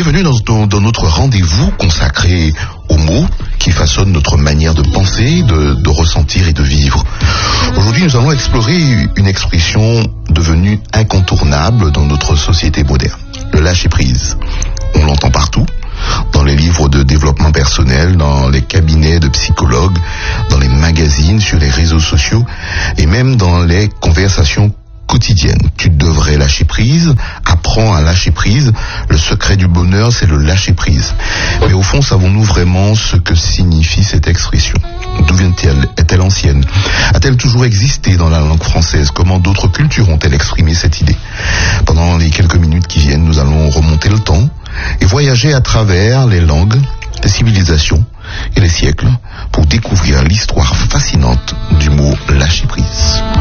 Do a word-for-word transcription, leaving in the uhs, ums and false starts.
bienvenue dans, dans notre rendez-vous consacré aux mots qui façonnent notre manière de penser, de, de ressentir et de vivre. Aujourd'hui, nous allons explorer une expression devenue incontournable dans notre société moderne, le lâcher-prise. On l'entend partout, dans les livres de développement personnel, dans les cabinets de psychologues, dans les magazines, sur les réseaux sociaux et même dans les conversations quotidienne. Tu devrais lâcher prise, apprends à lâcher prise. Le secret du bonheur, c'est le lâcher prise. Mais au fond, savons-nous vraiment ce que signifie cette expression? D'où vient-elle? Est-elle ancienne? A-t-elle toujours existé dans la langue française? Comment d'autres cultures ont-elles exprimé cette idée? Pendant les quelques minutes qui viennent, nous allons remonter le temps et voyager à travers les langues, les civilisations et les siècles pour découvrir l'histoire fascinante du mot lâcher prise.